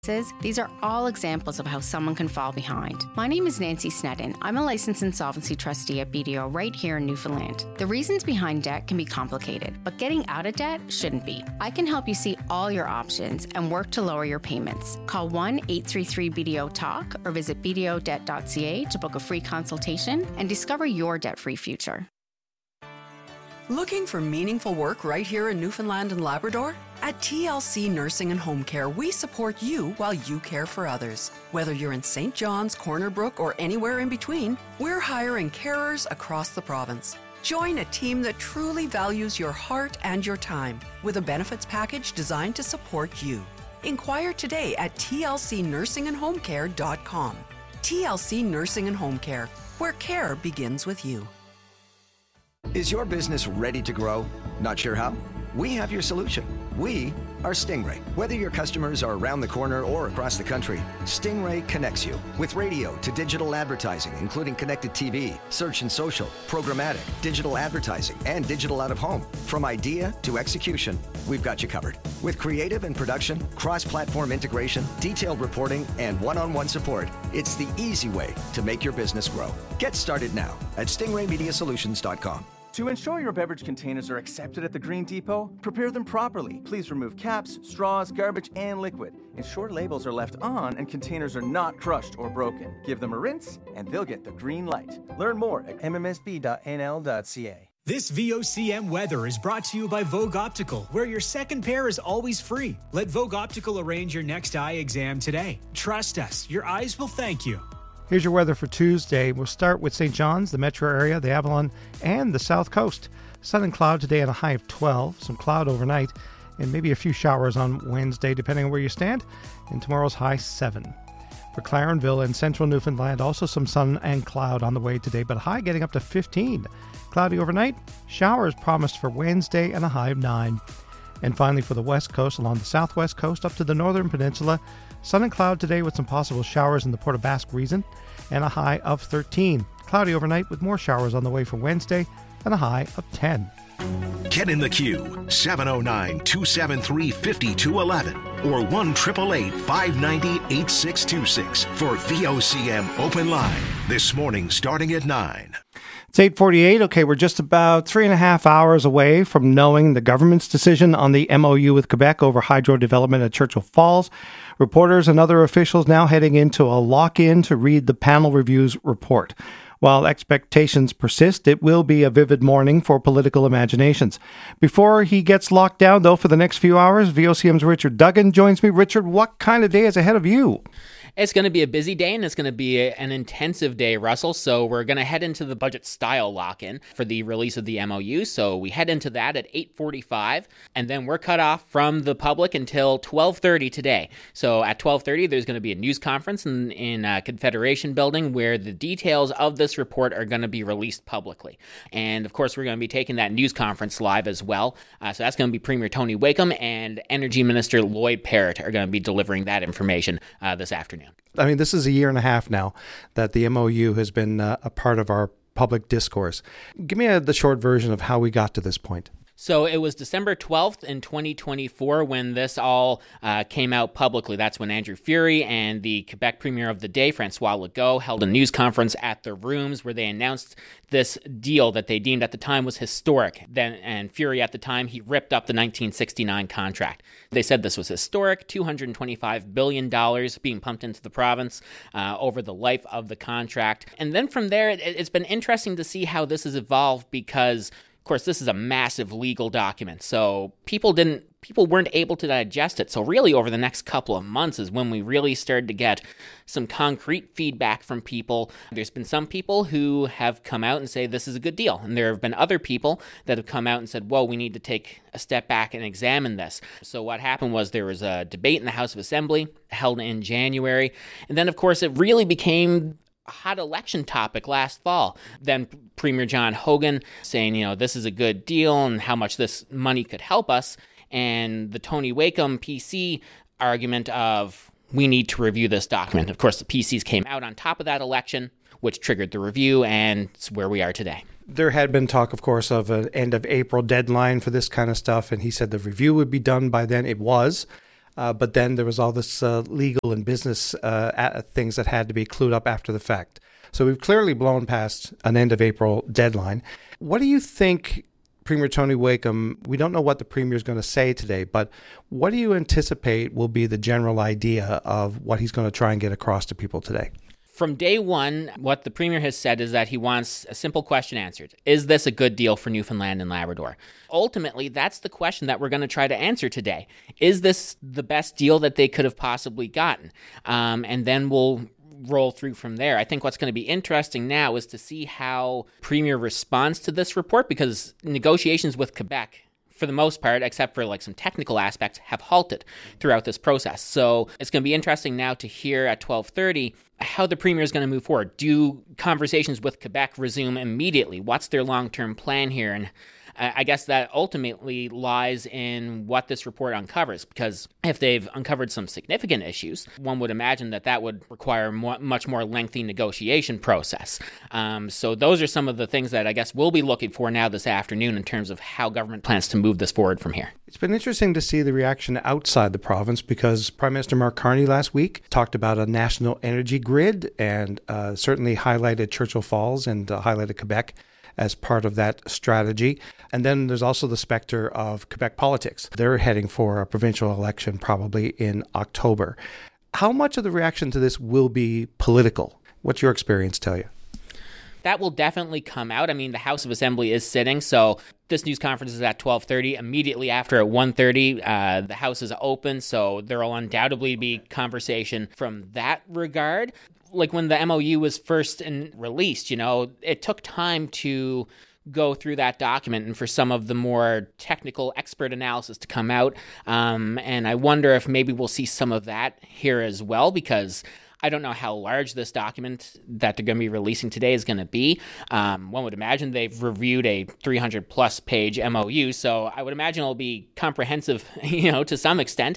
These are all examples of how someone can fall behind. My name is Nancy Sneddon. I'm a licensed insolvency trustee at BDO right here in Newfoundland. The reasons behind debt can be complicated, but getting out of debt shouldn't be. I can help you see all your options and work to lower your payments. Call 1-833-BDO-TALK or visit bdodebt.ca to book a free consultation and discover your debt-free future. Looking for meaningful work right here in Newfoundland and Labrador? At TLC Nursing and Home Care, we support you while you care for others. Whether you're in St. John's, Corner Brook, or anywhere in between, we're hiring carers across the province. Join a team that truly values your heart and your time with a benefits package designed to support you. Inquire today at tlcnursingandhomecare.com. TLC Nursing and Home Care, where care begins with you. Is your business ready to grow? Not sure how? We have your solution. We are Stingray. Whether your customers are around the corner or across the country, Stingray connects you with radio to digital advertising, including connected TV, search and social, programmatic, digital advertising, and digital out-of-home. From idea to execution, we've got you covered. With creative and production, cross-platform integration, detailed reporting, and one-on-one support, it's the easy way to make your business grow. Get started now at stingraymediasolutions.com. To ensure your beverage containers are accepted at the Green Depot, prepare them properly. Please remove caps, straws, garbage, and liquid. Ensure labels are left on and containers are not crushed or broken. Give them a rinse and they'll get the green light. Learn more at mmsb.nl.ca. This VOCM weather is brought to you by Vogue Optical, where your second pair is always free. Let Vogue Optical arrange your next eye exam today. Trust us, your eyes will thank you. Here's your weather for Tuesday. We'll start with St. John's, the metro area, the Avalon, and the south coast. Sun and cloud today and a high of 12. Some cloud overnight and maybe a few showers on Wednesday, depending on where you stand. And tomorrow's high 7. For Clarenville and central Newfoundland, also some sun and cloud on the way today, but high getting up to 15. Cloudy overnight, showers promised for Wednesday and a high of 9. And finally for the west coast, along the southwest coast up to the northern peninsula, sun and cloud today with some possible showers in the Port aux Basques region and a high of 13. Cloudy overnight with more showers on the way for Wednesday and a high of 10. Get in the queue, 709-273-5211 or 1-888-590-8626 for VOCM Open Line. This morning starting at 9. It's 8:48. Okay, we're just about 3.5 hours away from knowing the government's decision on the MOU with Quebec over hydro development at Churchill Falls. Reporters and other officials now heading into a lock-in to read the panel review's report. While expectations persist, it will be a vivid morning for political imaginations. Before he gets locked down, though, for the next few hours, VOCM's Richard Duggan joins me. Richard, what kind of day is ahead of you? It's going to be a busy day, and it's going to be an intensive day, Russell. So we're going to head into the budget style lock-in for the release of the MOU. So we head into that at 8:45, and then we're cut off from the public until 12:30 today. So at 12:30, there's going to be a news conference in Confederation Building where the details of this report are going to be released publicly. And of course, we're going to be taking that news conference live as well. So that's going to be Premier Tony Wakeham and Energy Minister Lloyd Parrott are going to be delivering that information this afternoon. I mean, this is a year and a half now that the MOU has been a part of our public discourse. Give me the short version of how we got to this point. So it was December 12th in 2024 when this all came out publicly. That's when Andrew Furey and the Quebec Premier of the day, Francois Legault, held a news conference at the Rooms where they announced this deal that they deemed at the time was historic. And Furey at the time, he ripped up the 1969 contract. They said this was historic, $225 billion being pumped into the province over the life of the contract. And then from there, it's been interesting to see how this has evolved because of course, this is a massive legal document, so people weren't able to digest it. So really over the next couple of months is when we really started to get some concrete feedback from people. There's been some people who have come out and say this is a good deal. And there have been other people that have come out and said, whoa, we need to take a step back and examine this. So what happened was there was a debate in the House of Assembly held in January. And then, of course, it really became a hot election topic last fall. Then Premier John Hogan saying, this is a good deal and how much this money could help us. And the Tony Wakeham PC argument of we need to review this document. Of course, the PCs came out on top of that election, which triggered the review, and it's where we are today. There had been talk, of course, of an end of April deadline for this kind of stuff, and he said the review would be done by then. It was. But then there was all this legal and business things that had to be clued up after the fact. So we've clearly blown past an end of April deadline. What do you think, Premier Tony Wakeham, we don't know what the Premier is going to say today, but what do you anticipate will be the general idea of what he's going to try and get across to people today? From day one, what the Premier has said is that he wants a simple question answered. Is this a good deal for Newfoundland and Labrador? Ultimately, that's the question that we're going to try to answer today. Is this the best deal that they could have possibly gotten? And then we'll roll through from there. I think what's going to be interesting now is to see how Premier responds to this report, because negotiations with Quebec, for the most part, except for like some technical aspects, have halted throughout this process. So it's going to be interesting now to hear at 12:30 how the Premier is going to move forward. Do conversations with Quebec resume immediately? What's their long-term plan here? And I guess that ultimately lies in what this report uncovers, because if they've uncovered some significant issues, one would imagine that would require a much more lengthy negotiation process. So those are some of the things that I guess we'll be looking for now this afternoon in terms of how government plans to move this forward from here. It's been interesting to see the reaction outside the province, because Prime Minister Mark Carney last week talked about a national energy grid and certainly highlighted Churchill Falls and highlighted Quebec as part of that strategy. And then there's also the specter of Quebec politics. They're heading for a provincial election probably in October. How much of the reaction to this will be political? What's your experience tell you? That will definitely come out. I mean, the House of Assembly is sitting, so this news conference is at 12:30. Immediately after at 1:30, the House is open, so there will undoubtedly be conversation from that regard. Like when the MOU was first released, it took time to go through that document and for some of the more technical expert analysis to come out. And I wonder if maybe we'll see some of that here as well, because I don't know how large this document that they're going to be releasing today is going to be. One would imagine they've reviewed a 300-plus page MOU, so I would imagine it'll be comprehensive, to some extent.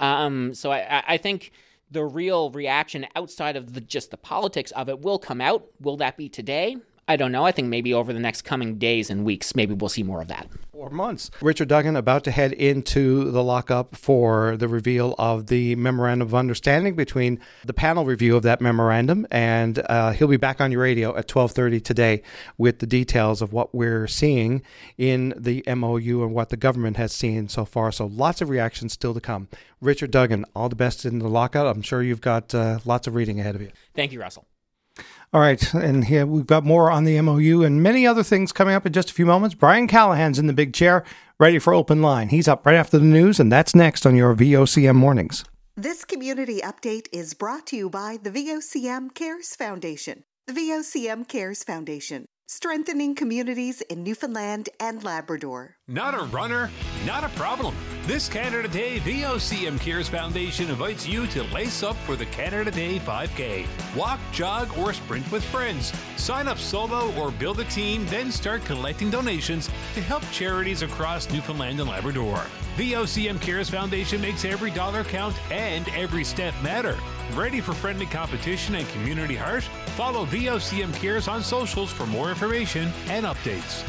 So I think the real reaction outside of just the politics of it will come out. Will that be today? I don't know. I think maybe over the next coming days and weeks, maybe we'll see more of that. 4 months. Richard Duggan about to head into the lockup for the reveal of the Memorandum of Understanding between the panel review of that memorandum, and he'll be back on your radio at 12:30 today with the details of what we're seeing in the MOU and what the government has seen so far. So lots of reactions still to come. Richard Duggan, all the best in the lockout. I'm sure you've got lots of reading ahead of you. Thank you, Russell. All right, and here we've got more on the MOU and many other things coming up in just a few moments. Brian Callahan's in the big chair, ready for Open Line. He's up right after the news, and that's next on your VOCM Mornings. This community update is brought to you by the VOCM Cares Foundation. The VOCM Cares Foundation, strengthening communities in Newfoundland and Labrador. Not a runner? Not a problem. This Canada Day, VOCM Cares Foundation invites you to lace up for the Canada Day 5K. Walk, jog, or sprint with friends. Sign up solo or build a team, then start collecting donations to help charities across Newfoundland and Labrador. VOCM Cares Foundation makes every dollar count and every step matter. Ready for friendly competition and community heart? Follow VOCM Cares on socials for more information and updates.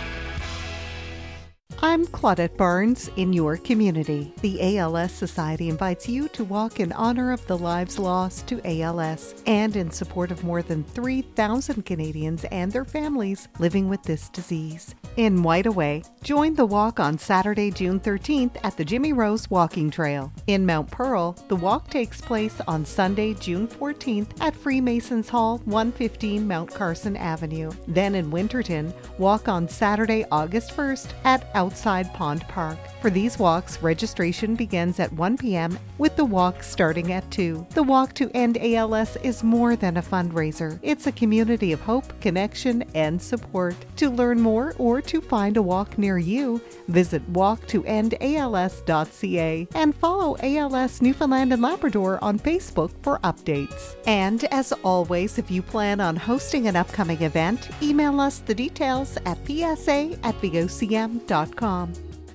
I'm Claudette Barnes in your community. The ALS Society invites you to walk in honor of the lives lost to ALS and in support of more than 3,000 Canadians and their families living with this disease. In Whiteaway, join the walk on Saturday, June 13th at the Jimmy Rose Walking Trail. In Mount Pearl, the walk takes place on Sunday, June 14th at Freemasons Hall, 115 Mount Carson Avenue. Then in Winterton, walk on Saturday, August 1st at Outside Pond Park. For these walks, registration begins at 1 p.m. with the walk starting at 2. The Walk to End ALS is more than a fundraiser. It's a community of hope, connection, and support. To learn more or to find a walk near you, visit walktoendals.ca and follow ALS Newfoundland and Labrador on Facebook for updates. And as always, if you plan on hosting an upcoming event, email us the details at psa@vocm.com.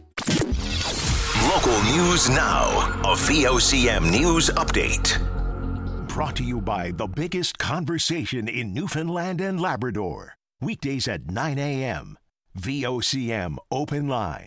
Local news now. A VOCM News Update. Brought to you by the biggest conversation in Newfoundland and Labrador. Weekdays at 9 a.m. VOCM Open Line.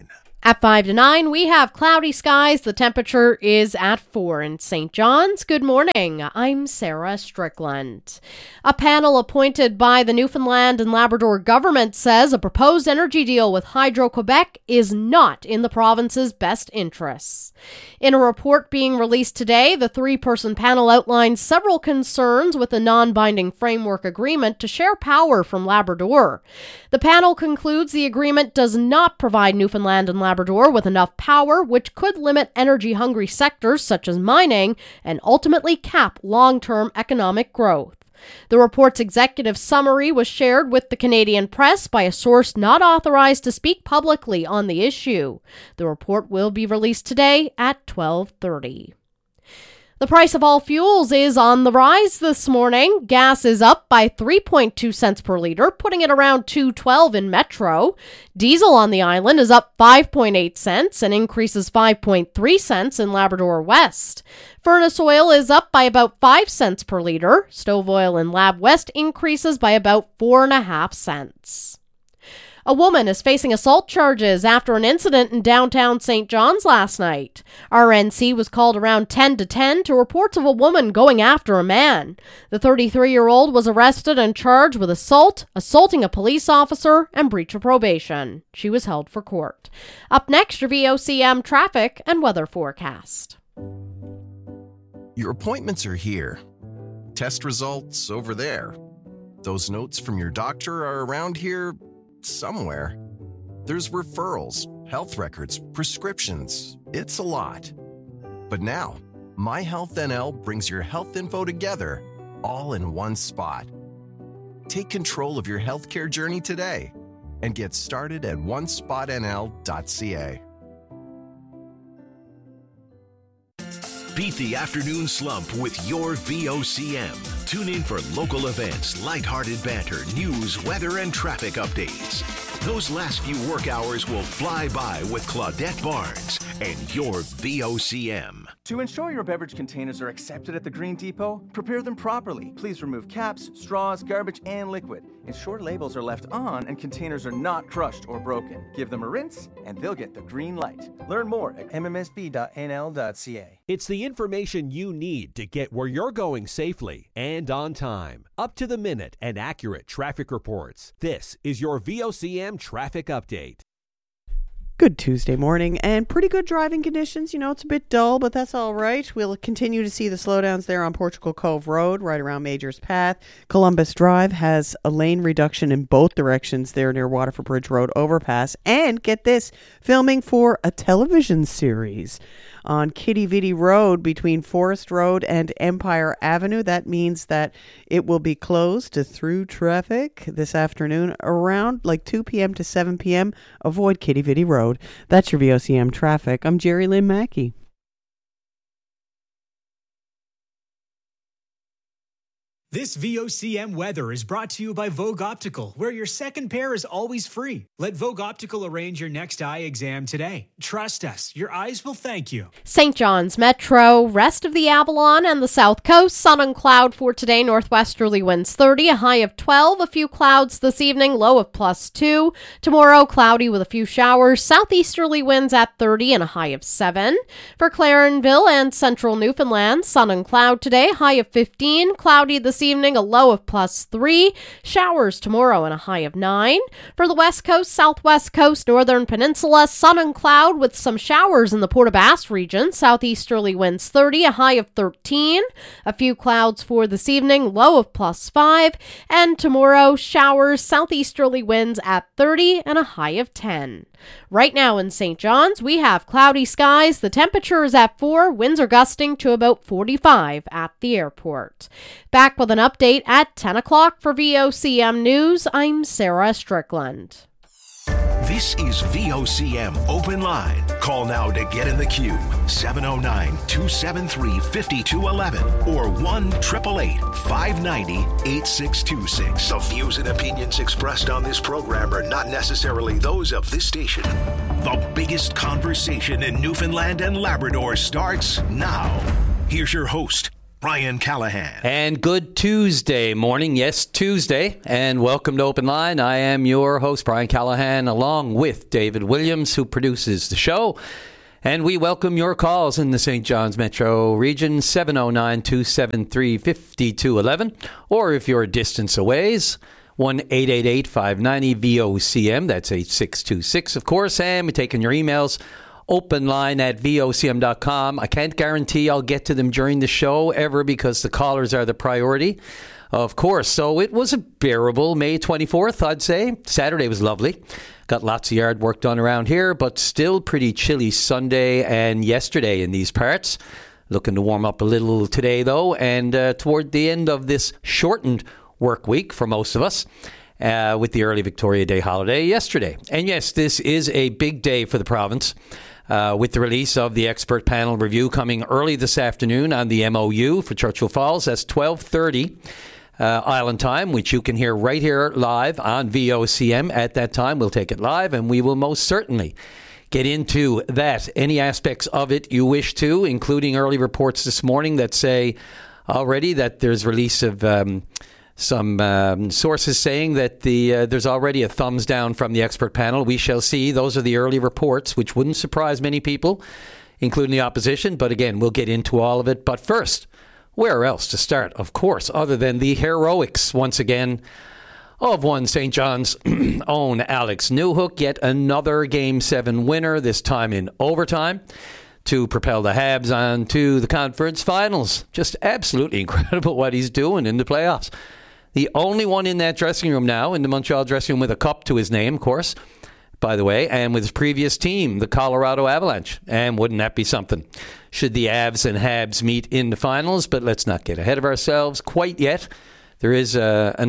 At 5 to 9, we have cloudy skies. The temperature is at 4 in St. John's. Good morning. I'm Sarah Strickland. A panel appointed by the Newfoundland and Labrador government says a proposed energy deal with Hydro-Quebec is not in the province's best interests. In a report being released today, the three-person panel outlines several concerns with the non-binding framework agreement to share power from Labrador. The panel concludes the agreement does not provide Newfoundland and Labrador with enough power, which could limit energy-hungry sectors such as mining and ultimately cap long-term economic growth. The report's executive summary was shared with the Canadian press by a source not authorized to speak publicly on the issue. The report will be released today at 12:30. The price of all fuels is on the rise this morning. Gas is up by 3.2 cents per liter, putting it around $2.12 in Metro. Diesel on the island is up 5.8 cents and increases 5.3 cents in Labrador West. Furnace oil is up by about 5 cents per liter. Stove oil in Lab West increases by about 4.5 cents. A woman is facing assault charges after an incident in downtown St. John's last night. RNC was called around 10 to 10 to reports of a woman going after a man. The 33-year-old was arrested and charged with assault, assaulting a police officer, and breach of probation. She was held for court. Up next, your VOCM traffic and weather forecast. Your appointments are here. Test results over there. Those notes from your doctor are around here somewhere. There's referrals, health records, prescriptions. It's a lot. But now, MyHealthNL brings your health info together, all in one spot. Take control of your healthcare journey today and get started at onespotnl.ca. Beat the afternoon slump with your VOCM. Tune in for local events, lighthearted banter, news, weather, and traffic updates. Those last few work hours will fly by with Claudette Barnes and your VOCM. To ensure your beverage containers are accepted at the Green Depot, prepare them properly. Please remove caps, straws, garbage, and liquid. Ensure labels are left on and containers are not crushed or broken. Give them a rinse and they'll get the green light. Learn more at mmsb.nl.ca. It's the information you need to get where you're going safely and on time. Up to the minute and accurate traffic reports. This is your VOCM traffic update. Good Tuesday morning and pretty good driving conditions. You know, it's a bit dull, but that's all right. We'll continue to see the slowdowns there on Portugal Cove Road, right around Majors Path. Columbus Drive has a lane reduction in both directions there near Waterford Bridge Road overpass. And get this, filming for a television series on Kitty Vitty Road between Forest Road and Empire Avenue. That means that it will be closed to through traffic this afternoon around like 2 p.m. to 7 p.m. Avoid Kitty Vitty Road. That's your VOCM traffic. I'm Jerry Lynn Mackey. This VOCM weather is brought to you by Vogue Optical, where your second pair is always free. Let Vogue Optical arrange your next eye exam today. Trust us, your eyes will thank you. St. John's Metro, rest of the Avalon and the South Coast, sun and cloud for today, northwesterly winds 30, a high of 12, a few clouds this evening, low of +2. Tomorrow, cloudy with a few showers, southeasterly winds at 30 and a high of 7. For Clarenville and central Newfoundland, sun and cloud today, high of 15, cloudy this evening, a low of +3. Showers tomorrow and a high of 9. For the west coast, southwest coast, northern peninsula, sun and cloud with some showers in the Port aux Basques region. Southeasterly winds 30, a high of 13. A few clouds for this evening, low of +5. And tomorrow, showers, southeasterly winds at 30 and a high of 10. Right now in St. John's, we have cloudy skies. The temperature is at 4. Winds are gusting to about 45 at the airport. Back with an update at 10 o'clock for VOCM News. I'm Sarah Strickland. This is VOCM Open Line. Call now to get in the queue. 709-273-5211 or 1-888-590-8626. The views and opinions expressed on this program are not necessarily those of this station. The biggest conversation in Newfoundland and Labrador starts now. Here's your host, Brian Callahan. And good Tuesday morning. Yes, Tuesday. And welcome to Open Line. I am your host, Brian Callahan, along with David Williams, who produces the show. And we welcome your calls in the St. John's Metro region, 709-273-5211. Or if you're a distance away, 1-888-590-VOCM. That's 8626, of course. And we're taking your emails. openline@vocm.com. I can't guarantee I'll get to them during the show ever because the callers are the priority, of course. So it was a bearable May 24th, I'd say. Saturday was lovely. Got lots of yard work done around here, but still pretty chilly Sunday and yesterday in these parts. Looking to warm up a little today, though, and toward the end of this shortened work week for most of us. With the early Victoria Day holiday yesterday. And yes, this is a big day for the province. With the release of the expert panel review coming early this afternoon on the MOU for Churchill Falls. That's 12:30 Island time, which you can hear right here live on VOCM. At that time, we'll take it live, and we will most certainly get into that. Any aspects of it you wish to, including early reports this morning that say already that there's release of some sources saying that there's already a thumbs down from the expert panel. We shall see. Those are the early reports, which wouldn't surprise many people, including the opposition. But again, we'll get into all of it. But first, where else to start, of course, other than the heroics, once again, of one St. John's own Alex Newhook. Yet another Game 7 winner, this time in overtime, to propel the Habs on to the conference finals. Just absolutely incredible what he's doing in the playoffs. The only one in that dressing room now, in the Montreal dressing room, with a cup to his name, of course, by the way, and with his previous team, the Colorado Avalanche. And wouldn't that be something? Should the Avs and Habs meet in the finals? But let's not get ahead of ourselves quite yet. There is an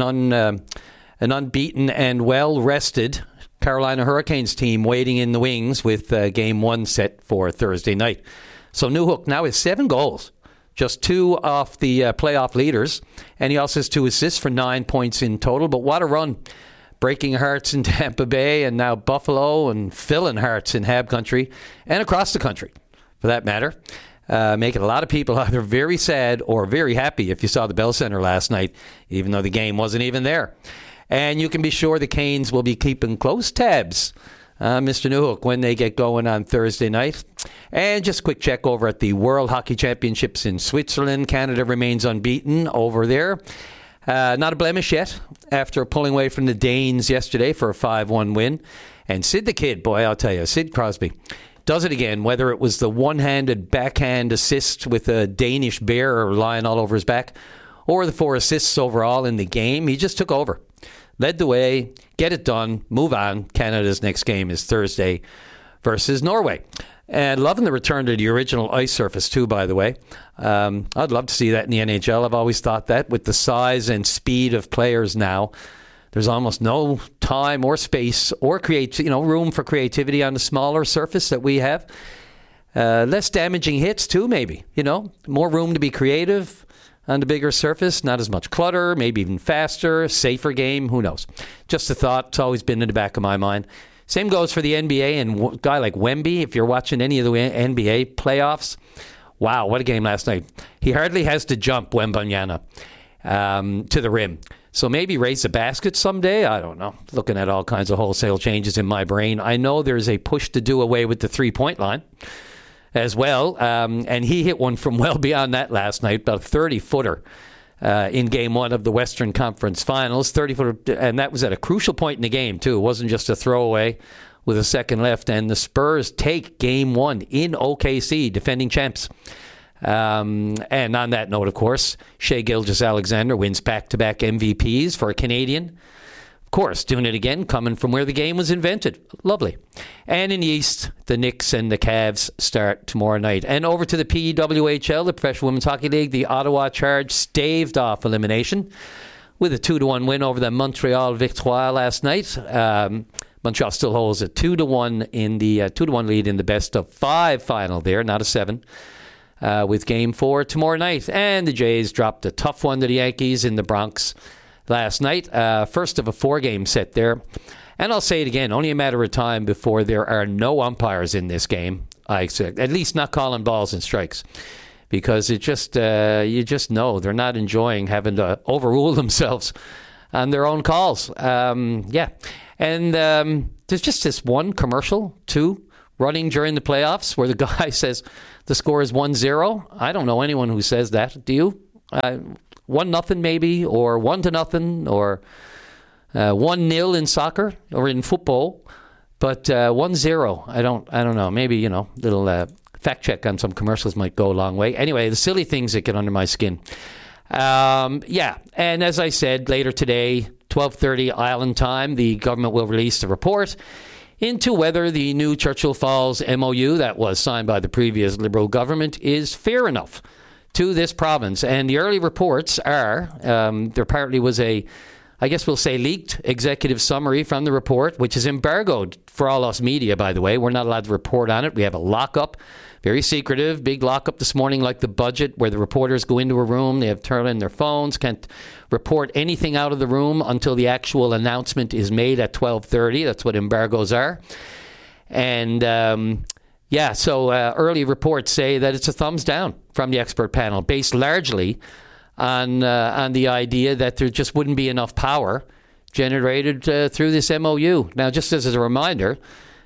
unbeaten and well-rested Carolina Hurricanes team waiting in the wings with Game 1 set for Thursday night. So Newhook now has 7 goals. Just 2 off the playoff leaders. And he also has 2 assists for 9 points in total. But what a run. Breaking hearts in Tampa Bay and now Buffalo, and filling hearts in Hab country and across the country, for that matter. Making a lot of people either very sad or very happy if you saw the Bell Center last night, even though the game wasn't even there. And you can be sure the Canes will be keeping close tabs Mr. Newhook when they get going on Thursday night. And just a quick check over at the World Hockey Championships in Switzerland. Canada remains unbeaten over there. Not a blemish yet after pulling away from the Danes yesterday for a 5-1 win. And Sid the Kid, boy, I'll tell you, Sid Crosby does it again, whether it was the one-handed backhand assist with a Danish bear lying all over his back or the 4 assists overall in the game. He just took over. Led the way, get it done, move on. Canada's next game is Thursday versus Norway. And loving the return to the original ice surface, too, by the way. I'd love to see that in the NHL. I've always thought that with the size and speed of players now, there's almost no time or space or room for creativity on the smaller surface that we have. Less damaging hits, too, maybe. More room to be creative on the bigger surface, not as much clutter, maybe even faster, safer game, who knows. Just a thought, it's always been in the back of my mind. Same goes for the NBA and a guy like Wemby. If you're watching any of the NBA playoffs, wow, what a game last night. He hardly has to jump, Wembanyama, to the rim. So maybe raise the basket someday, I don't know. Looking at all kinds of wholesale changes in my brain. I know there's a push to do away with the three-point line as well. And he hit one from well beyond that last night, about a 30-footer in Game 1 of the Western Conference Finals. 30-footer, and that was at a crucial point in the game, too. It wasn't just a throwaway with a second left. And the Spurs take Game 1 in OKC, defending champs. And on that note, of course, Shai Gilgeous-Alexander wins back-to-back MVPs for a Canadian. Of course, doing it again, coming from where the game was invented. Lovely. And in the East, the Knicks and the Cavs start tomorrow night. And over to the PWHL, the Professional Women's Hockey League, the Ottawa Charge staved off elimination with a 2-1 win over the Montreal Victoire last night. Montreal still holds a 2-1 in the 2-1 lead in the best of 5 final there, not a 7. With Game 4 tomorrow night. And the Jays dropped a tough one to the Yankees in the Bronx last night. First of a 4-game set there. And I'll say it again, only a matter of time before there are no umpires in this game. I expect, at least not calling balls and strikes. because it just you just know they're not enjoying having to overrule themselves on their own calls. And there's just this one commercial, too, running during the playoffs where the guy says the score is 1-0. I don't know anyone who says that. Do you? 1-0 maybe, or 1-0, or 1-0 in soccer or in football, but 1-0. I don't know. Maybe little fact check on some commercials might go a long way. Anyway, the silly things that get under my skin. And as I said, later today, 12:30 Island time, the government will release the report into whether the new Churchill Falls MOU that was signed by the previous Liberal government is fair enough to this province. And the early reports are, there apparently was I guess we'll say leaked executive summary from the report, which is embargoed for all us media, by the way. We're not allowed to report on it. We have a lockup, very secretive, big lockup this morning, like the budget, where the reporters go into a room, they have turned in their phones, can't report anything out of the room until the actual announcement is made at 12:30. That's what embargoes are. And so early reports say that it's a thumbs down from the expert panel, based largely on the idea that there just wouldn't be enough power generated through this MOU. Now, just as a reminder,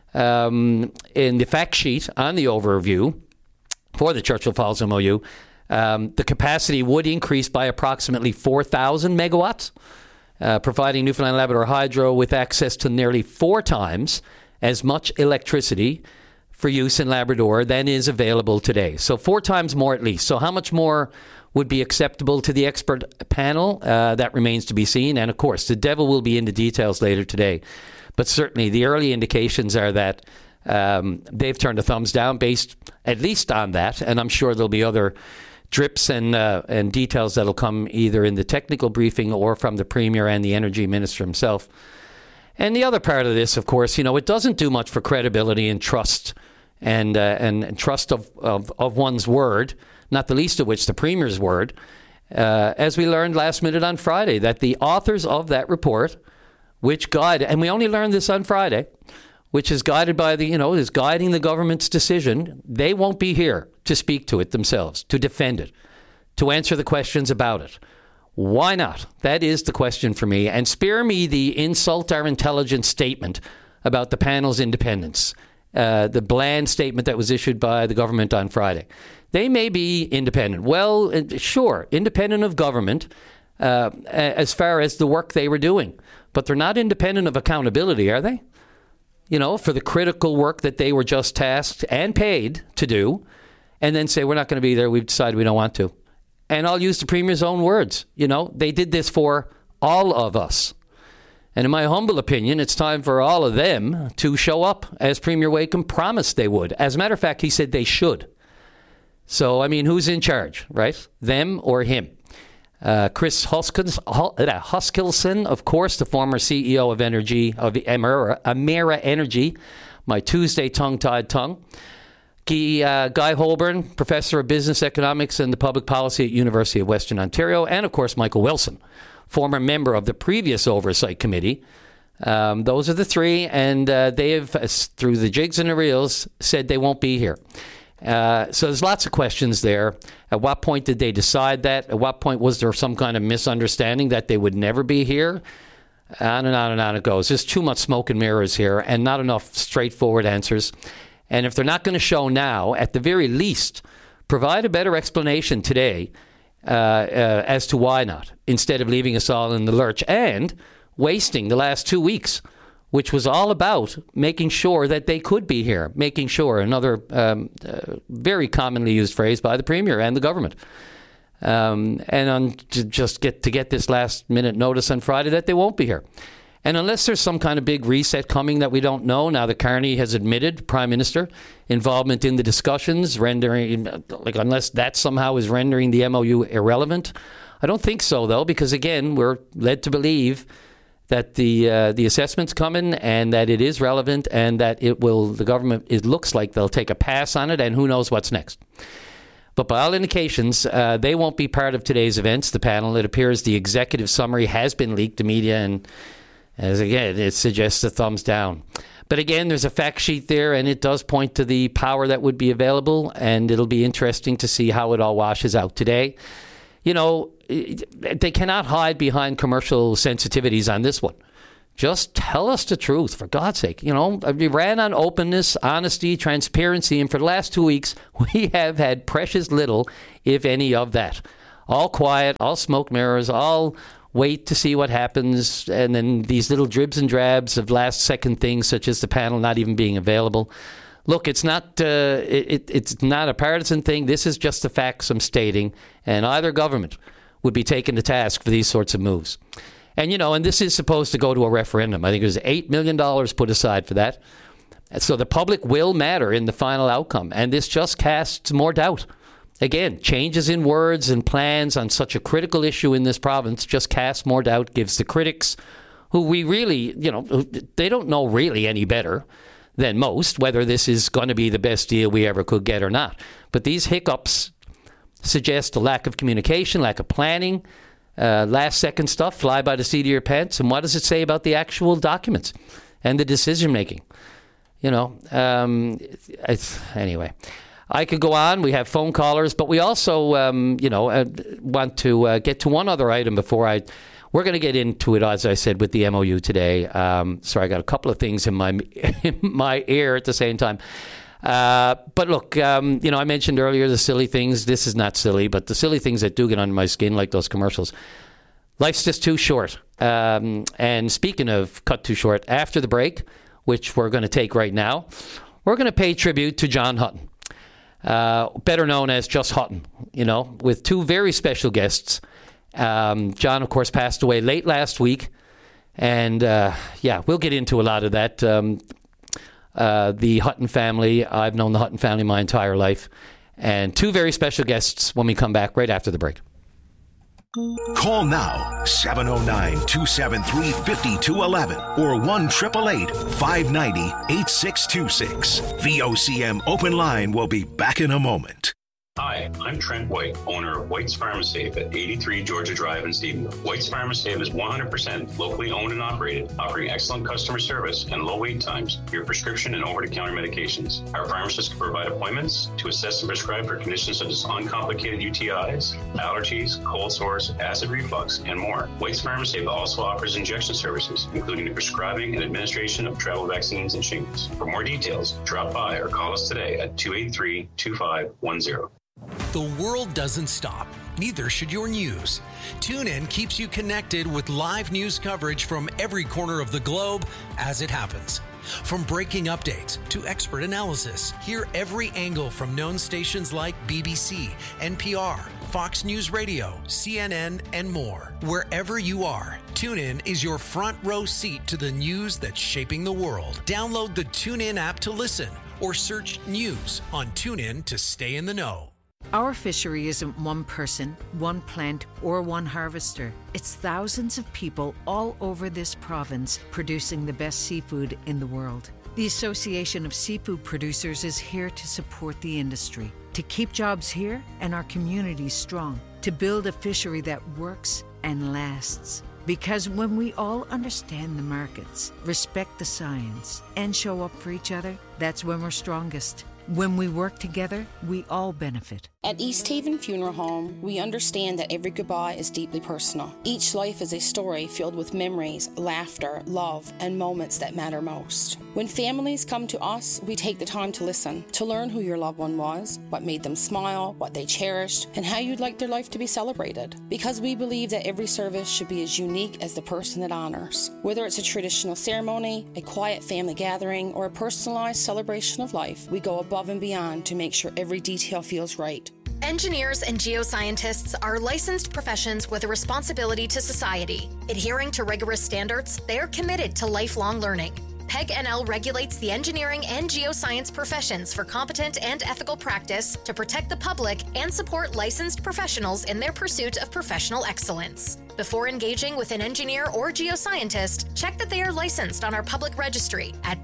in the fact sheet on the overview for the Churchill Falls MOU, the capacity would increase by approximately 4,000 megawatts, providing Newfoundland Labrador Hydro with access to nearly 4 times as much electricity for use in Labrador than is available today. So 4 times more at least. So how much more would be acceptable to the expert panel? That remains to be seen. And of course, the devil will be in the details later today. But certainly the early indications are that they've turned a thumbs down based at least on that. And I'm sure there'll be other drips and details that'll come either in the technical briefing or from the Premier and the Energy Minister himself. And the other part of this, of course, it doesn't do much for credibility and trust and trust of one's word, not the least of which the Premier's word, as we learned last minute on Friday, that the authors of that report, which guided, and we only learned this on Friday, which is guided by is guiding the government's decision, they won't be here to speak to it themselves, to defend it, to answer the questions about it. Why not? That is the question for me. And spare me the insult our intelligence statement about the panel's independence, the bland statement that was issued by the government on Friday. They may be independent. Well, sure, independent of government as far as the work they were doing. But they're not independent of accountability, are they? For the critical work that they were just tasked and paid to do, and then say, we're not going to be there, we've decided we don't want to. And I'll use the Premier's own words. They did this for all of us. And in my humble opinion, it's time for all of them to show up as Premier Wakeham promised they would. As a matter of fact, he said they should. So, who's in charge, right? Them or him? Chris Huskilson, of course, the former CEO of Emera Energy, my Tuesday tongue-tied tongue. Guy Holborn, Professor of Business Economics and Public Policy at University of Western Ontario, and of course Michael Wilson, former member of the previous Oversight Committee. Those are the three, and they have, through the jigs and the reels, said they won't be here. So there's lots of questions there. At what point did they decide that? At what point was there some kind of misunderstanding that they would never be here? On and on and on it goes. There's too much smoke and mirrors here and not enough straightforward answers. And if they're not going to show now, at the very least, provide a better explanation today as to why not, instead of leaving us all in the lurch and wasting the last 2 weeks, which was all about making sure that they could be here, making sure, another very commonly used phrase by the Premier and the government. To get this last minute notice on Friday that they won't be here. And unless there's some kind of big reset coming that we don't know, now that Carney has admitted, Prime Minister, involvement in the discussions, unless that somehow is rendering the MOU irrelevant. I don't think so, though, because, again, we're led to believe that the assessment's coming and that it is relevant and that the government, it looks like they'll take a pass on it, and who knows what's next. But by all indications, they won't be part of today's events, the panel. It appears the executive summary has been leaked to media, and as again, it suggests a thumbs down. But again, there's a fact sheet there, and it does point to the power that would be available, and it'll be interesting to see how it all washes out today. You know, they cannot hide behind commercial sensitivities on this one. Just tell us the truth, for God's sake. You know, we ran on openness, honesty, transparency, and for the last 2 weeks, we have had precious little, if any, of that. All quiet, all smoke mirrors, all wait to see what happens, and then these little dribs and drabs of last-second things, such as the panel not even being available. Look, it's not it's not a partisan thing. This is just the facts I'm stating, and either government would be taken to task for these sorts of moves. And, you know, and this is supposed to go to a referendum. I think there's $8 million put aside for that. So the public will matter in the final outcome. And this just casts more doubt. Again, changes in words and plans on such a critical issue in this province just casts more doubt, gives the critics, who we really, you know, they don't know really any better than most, whether this is going to be the best deal we ever could get or not. But these hiccups suggest a lack of communication, lack of planning, last-second stuff, fly by the seat of your pants. And what does it say about the actual documents and the decision-making? You know, anyway, I could go on. We have phone callers, but we also, want to get to one other item before we're going to get into it, as I said, with the MOU today. Sorry, I got a couple of things in my ear at the same time. But look, I mentioned earlier the silly things. This is not silly, but the silly things that do get under my skin, like those commercials. Life's just too short. And speaking of cut too short, after the break, which we're going to take right now, we're going to pay tribute to John Hutton, better known as Just Hutton, with two very special guests. John, of course, passed away late last week. And, we'll get into a lot of that. The Hutton family, I've known the Hutton family my entire life. And two very special guests when we come back right after the break. Call now, 709-273-5211 or 1-888-590-8626. VOCM Open Line will be back in a moment. Hi, I'm Trent White, owner of White's Pharmasafe at 83 Georgia Drive in Stephenville. White's Pharmasafe is 100% locally owned and operated, offering excellent customer service and low wait times for your prescription and over-the-counter medications. Our pharmacists can provide appointments to assess and prescribe for conditions such as uncomplicated UTIs, allergies, cold sores, acid reflux, and more. White's Pharmasafe also offers injection services, including the prescribing and administration of travel vaccines and shingles. For more details, drop by or call us today at 283-2510. The world doesn't stop. Neither should your news. TuneIn keeps you connected with live news coverage from every corner of the globe as it happens. From breaking updates to expert analysis, hear every angle from known stations like BBC, NPR, Fox News Radio, CNN, and more. Wherever you are, TuneIn is your front row seat to the news that's shaping the world. Download the TuneIn app to listen or search news on TuneIn to stay in the know. Our fishery isn't one person, one plant, or one harvester. It's thousands of people all over this province producing the best seafood in the world. The Association of Seafood Producers is here to support the industry, to keep jobs here and our communities strong, to build a fishery that works and lasts. Because when we all understand the markets, respect the science, and show up for each other, that's when we're strongest. When we work together, we all benefit. At East Haven Funeral Home, we understand that every goodbye is deeply personal. Each life is a story filled with memories, laughter, love, and moments that matter most. When families come to us, we take the time to listen, to learn who your loved one was, what made them smile, what they cherished, and how you'd like their life to be celebrated. Because we believe that every service should be as unique as the person it honors. Whether it's a traditional ceremony, a quiet family gathering, or a personalized celebration of life, we go above and beyond to make sure every detail feels right. Engineers and geoscientists are licensed professions with a responsibility to society. Adhering to rigorous standards, they are committed to lifelong learning. PEG NL regulates the engineering and geoscience professions for competent and ethical practice to protect the public and support licensed professionals in their pursuit of professional excellence. Before engaging with an engineer or geoscientist, check that they are licensed on our public registry at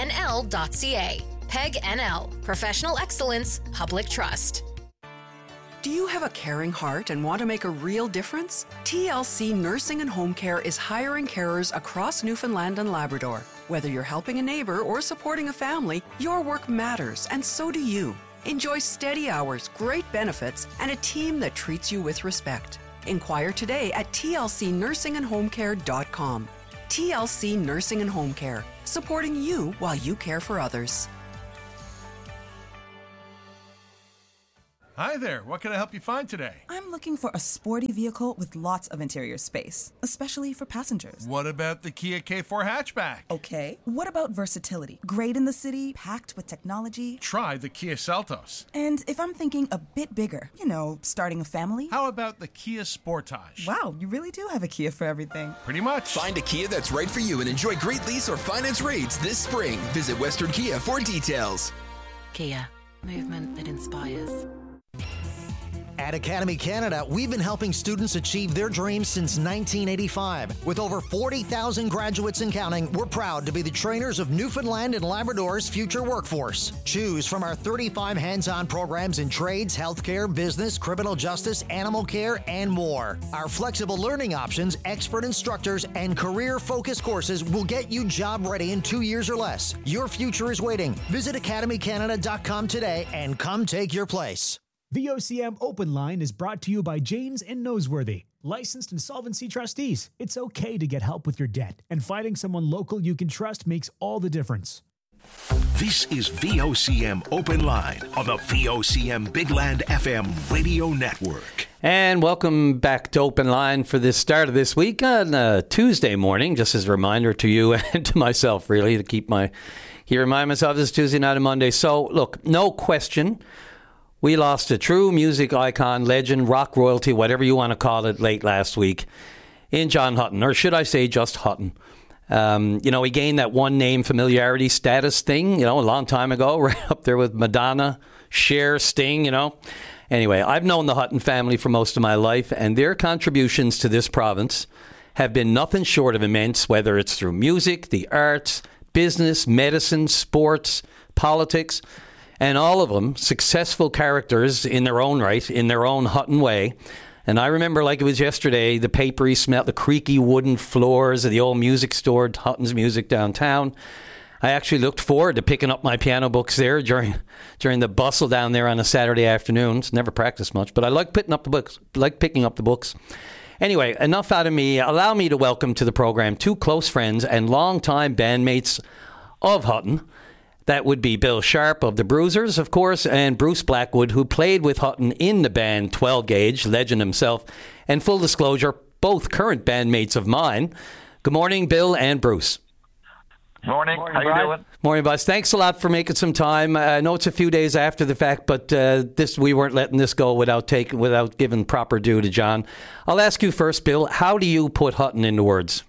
pegnl.ca. PEG NL, Professional Excellence, Public Trust. Do you have a caring heart and want to make a real difference? TLC Nursing and Home Care is hiring carers across Newfoundland and Labrador. Whether you're helping a neighbor or supporting a family, your work matters, and so do you. Enjoy steady hours, great benefits, and a team that treats you with respect. Inquire today at tlcnursingandhomecare.com. TLC Nursing and Home Care, supporting you while you care for others. Hi there, what can I help you find today? I'm looking for a sporty vehicle with lots of interior space, especially for passengers. What about the Kia K4 hatchback? Okay. What about versatility? Great in the city, packed with technology. Try the Kia Seltos. And if I'm thinking a bit bigger, starting a family? How about the Kia Sportage? Wow, you really do have a Kia for everything. Pretty much. Find a Kia that's right for you and enjoy great lease or finance rates this spring. Visit Western Kia for details. Kia, movement that inspires. At Academy Canada, we've been helping students achieve their dreams since 1985. With over 40,000 graduates and counting, we're proud to be the trainers of Newfoundland and Labrador's future workforce. Choose from our 35 hands-on programs in trades, healthcare, business, criminal justice, animal care, and more. Our flexible learning options, expert instructors, and career-focused courses will get you job ready in 2 years or less. Your future is waiting. Visit academycanada.com today and come take your place. VOCM Open Line is brought to you by James and Noseworthy, licensed insolvency trustees. It's okay to get help with your debt, and finding someone local you can trust makes all the difference. This is VOCM Open Line on the VOCM Big Land FM radio network. And welcome back to Open Line for the start of this week on a Tuesday morning, just as a reminder to you and to myself, really, to remind myself this Tuesday, not a Monday. So, look, no question, we lost a true music icon, legend, rock royalty, whatever you want to call it, late last week in John Hutton, or should I say just Hutton. He gained that one name familiarity status thing, a long time ago, right up there with Madonna, Cher, Sting, Anyway, I've known the Hutton family for most of my life, and their contributions to this province have been nothing short of immense, whether it's through music, the arts, business, medicine, sports, politics, and all of them successful characters in their own right, in their own Hutton way. And I remember like it was yesterday, the papery smell, the creaky wooden floors of the old music store, Hutton's Music downtown. I actually looked forward to picking up my piano books there during the bustle down there on a Saturday afternoon. Never practiced much, but I like picking up the books. Anyway, enough out of me. Allow me to welcome to the program two close friends and longtime bandmates of Hutton. That would be Bill Sharp of the Bruisers, of course, and Bruce Blackwood, who played with Hutton in the band 12 Gauge, legend himself. And full disclosure, both current bandmates of mine. Good morning, Bill and Bruce. Morning. How you doing? Morning, Buzz. Thanks a lot for making some time. I know it's a few days after the fact, but we weren't letting this go without giving proper due to John. I'll ask you first, Bill. How do you put Hutton into words?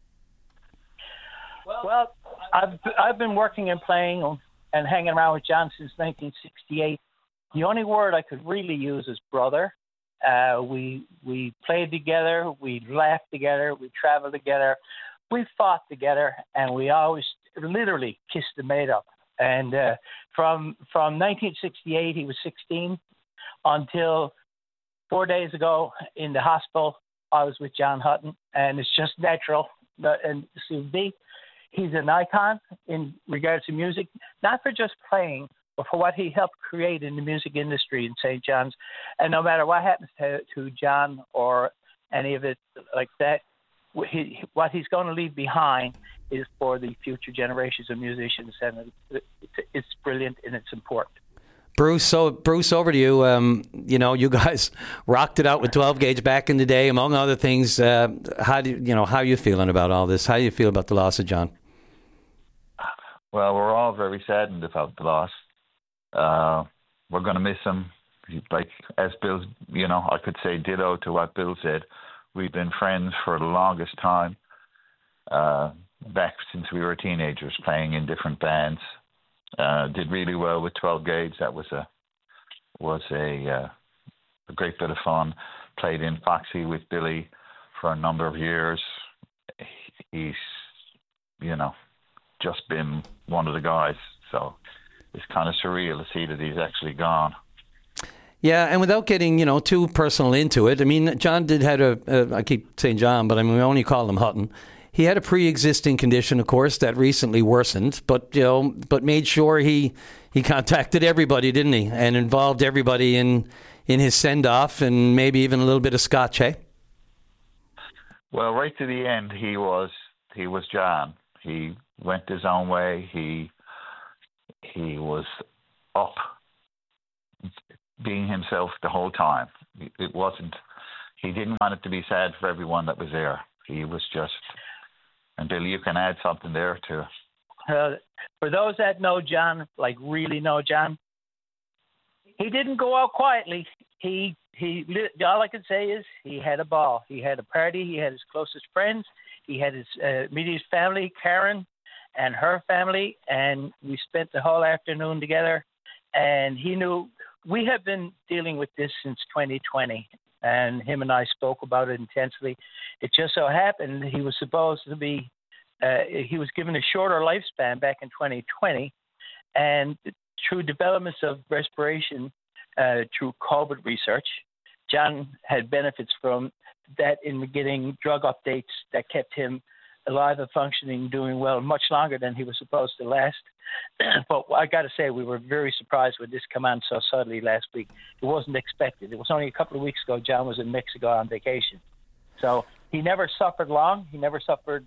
Well, I've been working and playing and hanging around with John since 1968. The only word I could really use is brother. We played together, we laughed together, we traveled together, we fought together, and we always literally kissed the mate up. And from 1968, he was 16 until 4 days ago in the hospital. I was with John Hutton, and it's just natural. And he's an icon in regards to music, not for just playing, but for what he helped create in the music industry in St. John's. And no matter what happens to John or any of it like that, what he's going to leave behind is for the future generations of musicians, and it's brilliant and it's important. Bruce, over to you. You guys rocked it out with 12 Gauge back in the day, among other things. How are you feeling about all this? How do you feel about the loss of John? Well, we're all very saddened about the loss. We're going to miss him. Like, as Bill, I could say ditto to what Bill said. We've been friends for the longest time, back since we were teenagers, playing in different bands. Did really well with 12 Gauge. That was a great bit of fun. Played in Foxy with Billy for a number of years. He's, just been one of the guys. So it's kind of surreal to see that he's actually gone. Yeah, and without getting, too personal into it, I mean, John had I keep saying John, but I mean, we only call him Hutton. He had a pre-existing condition, of course, that recently worsened, but made sure he contacted everybody, didn't he? And involved everybody in his send-off and maybe even a little bit of scotch, eh? Well, right to the end, he was John. He went his own way. He was up, being himself the whole time. It wasn't. He didn't want it to be sad for everyone that was there. He was just. And Bill, you can add something there too. For those that know John, like really know John, he didn't go out quietly. He all I can say is he had a ball. He had a party. He had his closest friends. He had his immediate family, Karen, and her family, and we spent the whole afternoon together. And he knew we have been dealing with this since 2020, and him and I spoke about it intensely. It just so happened he was supposed to be, he was given a shorter lifespan back in 2020, and through developments of respiration, through COVID research, John had benefits from that in getting drug updates that kept him alive and functioning, doing well, much longer than he was supposed to last. But I got to say, we were very surprised when this came on so suddenly last week. It wasn't expected. It was only a couple of weeks ago. John was in Mexico on vacation. So he never suffered long. He never suffered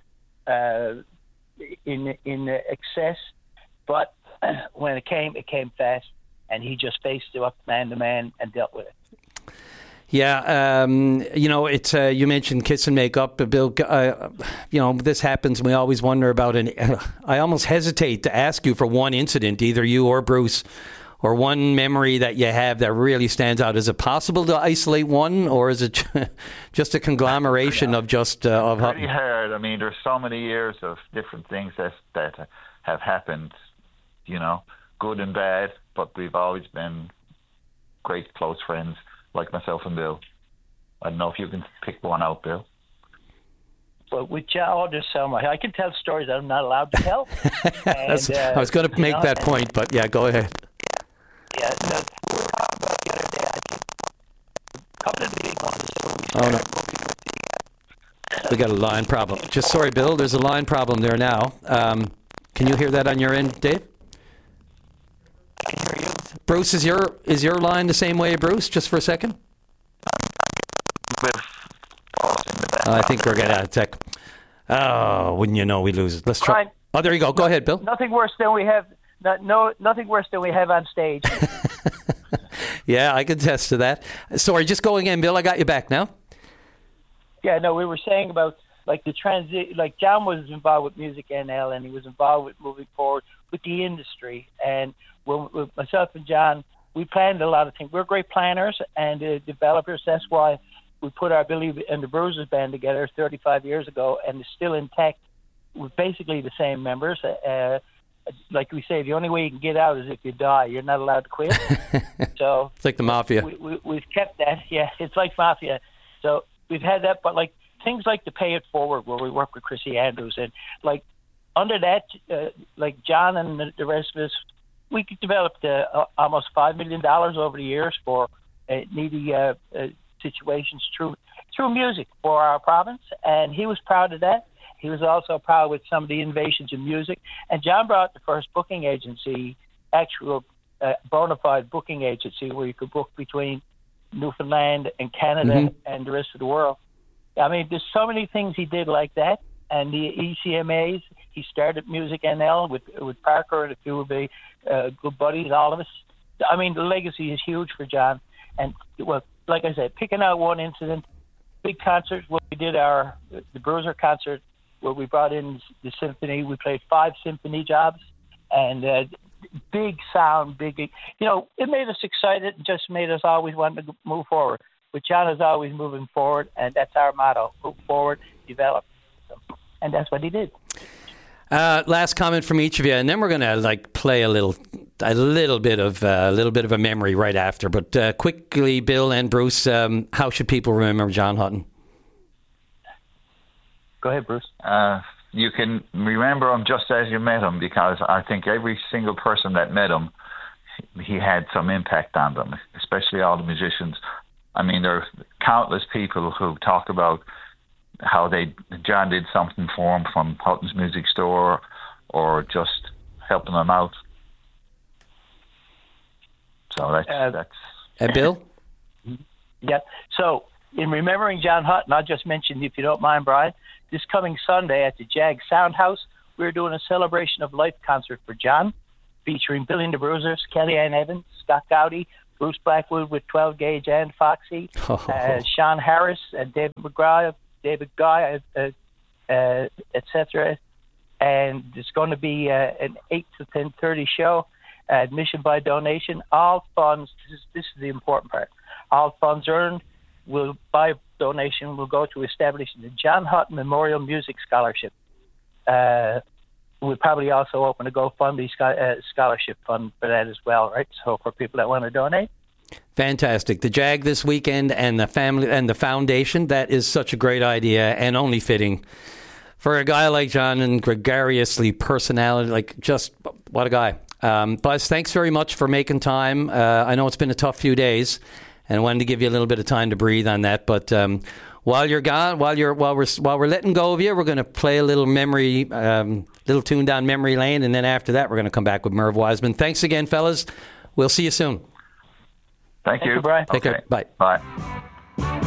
in excess. But when it came fast, and he just faced it up man to man and dealt with it. Yeah, it's you mentioned kiss and make up, Bill. This happens, and we always wonder about it. I almost hesitate to ask you for one incident, either you or Bruce, or one memory that you have that really stands out. Is it possible to isolate one, or is it just a conglomeration of just of pretty hard. I mean, there's so many years of different things that have happened, good and bad, but we've always been great close friends. Like myself and Bill. I don't know if you can pick one out, Bill. Well, with John, there's so much. I can tell stories that I'm not allowed to tell. And, I was going to make that point, but yeah, go ahead. Yeah, we were talking about the other day. I think a couple of the big ones. Oh, no. We got a line problem. Just sorry, Bill, there's a line problem there now. Can you hear that on your end, Dave? I can hear you. Bruce, is your line the same way, Bruce? Just for a second. I think we're getting out of tech. Oh, wouldn't you know, we lose it. Let's try. Right. Oh, there you go. Go ahead, Bill. Nothing worse than we have. Nothing worse than we have on stage. Yeah, I can attest to that. Sorry, just go again, Bill. I got you back now. Yeah, no, we were saying about like the transit. Like John was involved with Music NL, and he was involved with moving forward with the industry. And with myself and John, we planned a lot of things. We're great planners and developers. That's why we put our Billy and the Bruisers band together 35 years ago, and it's still intact with basically the same members. Like we say, the only way you can get out is if you die. You're not allowed to quit. So it's like the mafia. We've kept that. Yeah, it's like mafia. So we've had that, but like things like the Pay It Forward, where we work with Chrissy Andrews, and like under that, like John and the rest of us, we developed almost $5 million over the years for needy situations through music for our province, and he was proud of that. He was also proud with some of the innovations in music, and John brought the first booking agency, actual bona fide booking agency, where you could book between Newfoundland and Canada and the rest of the world. I mean, there's so many things he did like that, and the ECMAs. He started Music NL with Parker and a few of the good buddies, all of us. I mean, the legacy is huge for John. And, well, like I said, picking out one incident, big concert, where we did the Bruiser concert, where we brought in the symphony. We played 5 symphony jobs, and big sound, it made us excited and just made us always want to move forward. But John is always moving forward, and that's our motto: move forward, develop. And that's what he did. Last comment from each of you, and then we're going to play a little bit of a memory right after. But quickly, Bill and Bruce, how should people remember John Hutton? Go ahead, Bruce. You can remember him just as you met him, because I think every single person that met him, he had some impact on them, especially all the musicians. I mean, there are countless people who talk about how John did something for him from Hutton's Music Store or just helping them out. So that's. And Bill? Yeah. So in remembering John Hutton, I'll just mention, if you don't mind, Brian, this coming Sunday at the Jag Soundhouse, we're doing a celebration of life concert for John, featuring Billy and the Bruisers, Kellyanne Evans, Scott Gowdy, Bruce Blackwood with 12 Gauge and Foxy, Sean Harris, David McGraw, David Guy, etc. And it's going to be an 8 to 10:30 show. Admission by donation. All funds. This is the important part. All funds earned by donation will go to establishing the John Hutton Memorial Music Scholarship. We'll probably also open a GoFundMe scholarship fund for that as well, right? So for people that want to donate. Fantastic. The Jag this weekend and the family and the foundation, that is such a great idea and only fitting for a guy like John and gregariously personality, like just what a guy. Buzz, thanks very much for making time. I know it's been a tough few days and I wanted to give you a little bit of time to breathe on that, but while you're gone, while we're letting go of you, we're going to play a little little tune down memory lane, and then after that, we're going to come back with Merv Wiseman. Thanks again, fellas. We'll see you soon. Thank you. Brian. Take care. Bye. Bye.